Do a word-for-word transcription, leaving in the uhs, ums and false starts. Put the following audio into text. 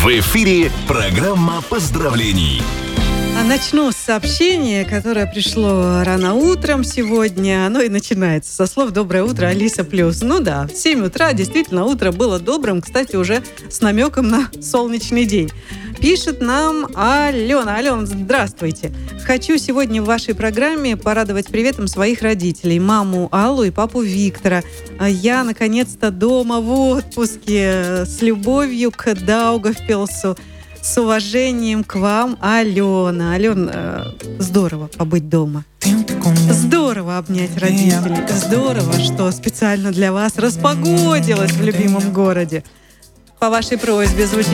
В эфире программа поздравлений. Начну с сообщения, которое пришло рано утром сегодня. Оно и начинается со слов «Доброе утро, Алиса плюс». Ну да, в семь утра действительно утро было добрым, кстати, уже с намеком на солнечный день. Пишет нам Алена. Алена, здравствуйте. Хочу сегодня в вашей программе порадовать приветом своих родителей. Маму Аллу и папу Виктора. Я, наконец-то, дома в отпуске. С любовью к Даугавпилсу. С уважением к вам, Алена. Алена, здорово побыть дома. Здорово обнять родителей. Здорово, что специально для вас распогодилось в любимом городе. По вашей просьбе звучит